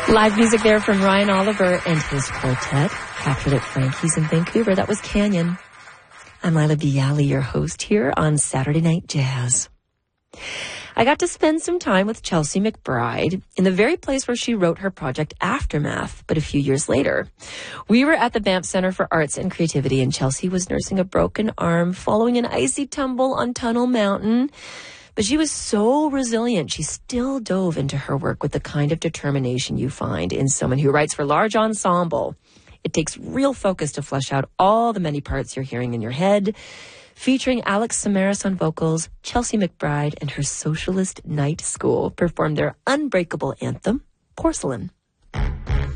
Live music there from Ryan Oliver and his quartet, captured at Frankie's in Vancouver. That was Canyon. I'm Lila Bialy, your host here on Saturday Night Jazz. I got to spend some time with Chelsea McBride in the very place where she wrote her project Aftermath, but a few years later. We were at the Banff Centre for Arts and Creativity, and Chelsea was nursing a broken arm following an icy tumble on Tunnel Mountain. But she was so resilient, she still dove into her work with the kind of determination you find in someone who writes for large ensemble. It takes real focus to flesh out all the many parts you're hearing in your head. Featuring Alex Samaras on vocals, Chelsea McBride and her Socialist Night School performed their unbreakable anthem, Porcelain.